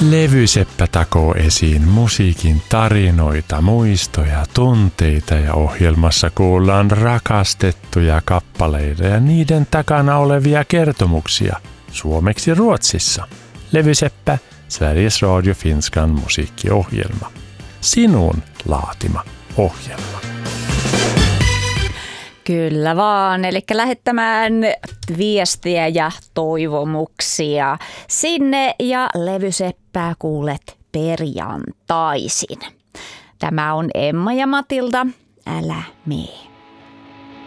Levyseppä takoo esiin musiikin tarinoita, muistoja, tunteita ja ohjelmassa kuullaan rakastettuja kappaleita ja niiden takana olevia kertomuksia suomeksi Ruotsissa. Levyseppä, Sveriges Radio Finskan musiikkiohjelma. Sinun laatima ohjelma. Kyllä vaan, eli lähettämään viestiä ja toivomuksia sinne ja Levyseppää kuulet perjantaisin. Tämä on Emma ja Matilda, älä mee.